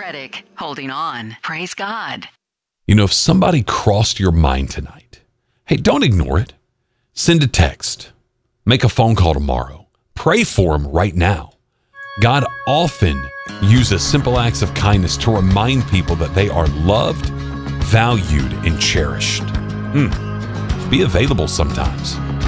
Reddick, holding on. Praise God. You know, if somebody crossed your mind tonight, hey, don't ignore it. Send a text. Make a phone call tomorrow. Pray for them right now. God often uses simple acts of kindness to remind people that they are loved, valued, and cherished. Be available sometimes.